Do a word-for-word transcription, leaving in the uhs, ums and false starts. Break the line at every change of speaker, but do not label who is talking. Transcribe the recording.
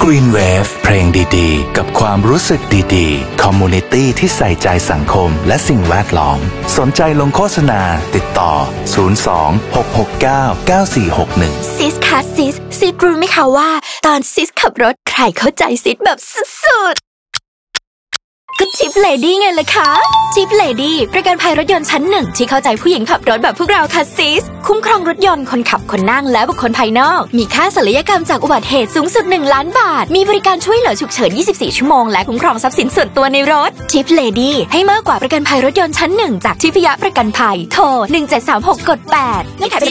Green Wave เพลงดีๆกับความรู้สึกดีๆ Community ที่ใส่ใจสังคมและสิ่งแวดล้อมสนใจลงโฆษณาติดต่อศูนย์ สอง หก หก เก้า เก้า สี่ หก หนึ่ง
ซิสค่ะซิสซิสรู้ไหมคะว่าตอนซิสขับรถใครเข้าใจซิสแบบสุดๆก็ชิปเลดี้ไงล่ะคะชิปเลดี้ประกันภัยรถยนต์ชั้นหนึ่งที่เข้าใจผู้หญิงขับรถแบบพวกเราค่ะซิสคุ้มครองรถยนต์คนขับคนนั่งและบุคคลภายนอกมีค่าศัลยกรรมจากอุบัติเหตุสูงสุดหนึ่งล้านบาทมีบริการช่วยเหลือฉุกเฉินยี่สิบสี่ชั่วโมงและคุ้มครองทรัพย์สินส่วนตัวในรถชิปเลดี้ให้มากกว่าประกันภัยรถยนต์ชั้นหนึ่งจากทิพยประกันภัยโทรหนึ่งเจ็ดสามหกกดแปดนี่ค่ะ